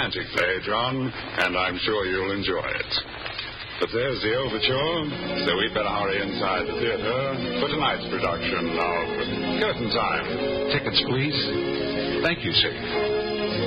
romantic play, John, and I'm sure you'll enjoy it. But there's the overture, so we'd better hurry inside the theater for tonight's production of Curtain Time. Tickets, please. Thank you, sir.